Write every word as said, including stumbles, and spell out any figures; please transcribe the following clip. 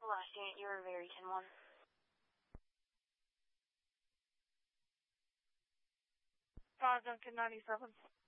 Last unit, you were very ten one. five Duncan ninety-seven.